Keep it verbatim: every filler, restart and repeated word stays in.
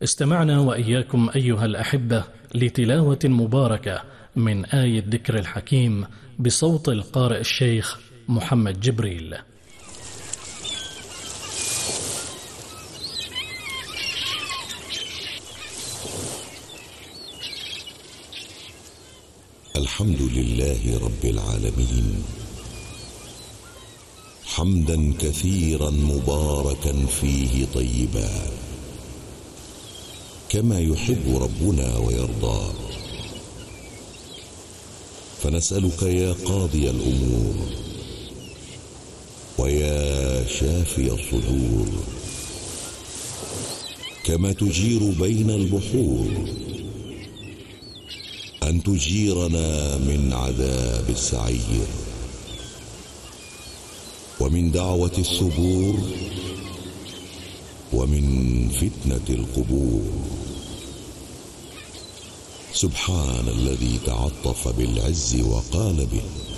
استمعنا وإياكم أيها الأحبة لتلاوة مباركة من آية الذكر الحكيم بصوت القارئ الشيخ محمد جبريل. الحمد لله رب العالمين، حمدا كثيرا مباركا فيه طيبا كما يحب ربنا ويرضى. فنسألك يا قاضي الأمور ويا شافي الصدور، كما تجير بين البحور، أن تجيرنا من عذاب السعير ومن دعوة الثبور ومن فتنة القبور. سبحان الذي تعطف بالعز وقال به: